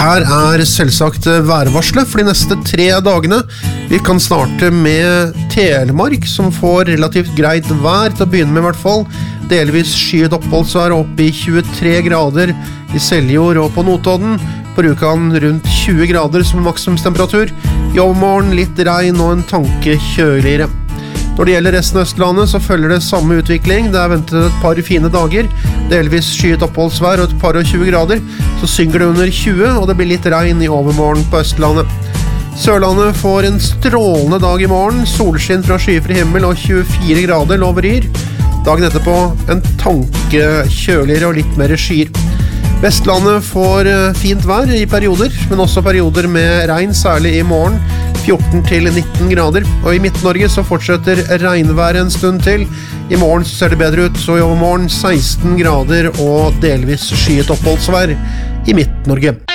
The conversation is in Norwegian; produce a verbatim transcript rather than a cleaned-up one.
Her er selvsagt værvarselet for de neste tre dagene. Vi kan starte med Telemark, som får relativt greit vær til å begynne med i hvert fall. Delvis skyet oppholdsvær opp i tjuetre grader i Seljord og på Notodden. På Rjukan rundt tjue grader som maksimumstemperatur. I overmorgen litt regn og en tanke kjøligere. Når det gjelder resten av Østlandet så følger det samme utvikling. Det er ventet et par fine dager, delvis skyet oppholdsvær og et par og tjue grader. Så synker det under tjue, og det blir litt regn i overmorgen på Østlandet. Sørlandet får en strålende dag i morgen, solskinn fra skyfri himmel og tjuefire grader lover yr. Dagen etterpå en tanke kjøligere og litt mer skyer. Vestlandet får fint vær i perioder, men også perioder med regn, særlig i morgen, fjorten til nitten grader. Og i Midt-Norge så fortsetter regnvær en stund til. I morgen så ser det bedre ut, så i overmorgen seksten grader og delvis skyet oppholdsvær i Midt-Norge.